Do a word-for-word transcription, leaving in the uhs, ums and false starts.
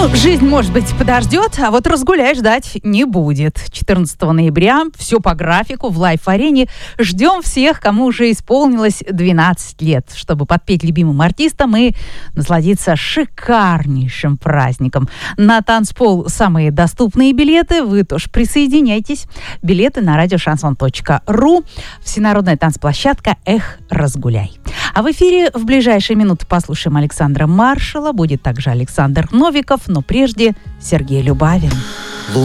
Ну, жизнь, может быть, подождет, а вот разгуляй ждать не будет. четырнадцатого ноября все по графику в Лайф-арене. Ждем всех, кому уже исполнилось двенадцать лет, чтобы подпеть любимым артистам и насладиться шикарнейшим праздником. На танцпол самые доступные билеты. Вы тоже присоединяйтесь. Билеты на радиошансон точка ру. Всенародная танцплощадка «Эх, разгуляй». А в эфире в ближайшие минуты послушаем Александра Маршала. Будет также Александр Новиков, но прежде Сергей Любавин.